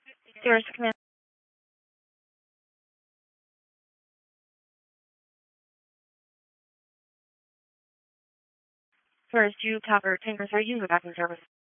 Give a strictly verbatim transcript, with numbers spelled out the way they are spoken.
Stewardess command. First, you topper tankers are you evacuation service.